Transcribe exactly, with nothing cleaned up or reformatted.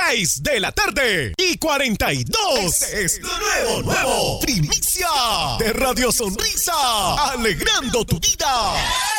seis de la tarde y cuarenta y dos. Este es lo nuevo, nuevo. Primicia de Radio Sonrisa. Alegrando tu vida.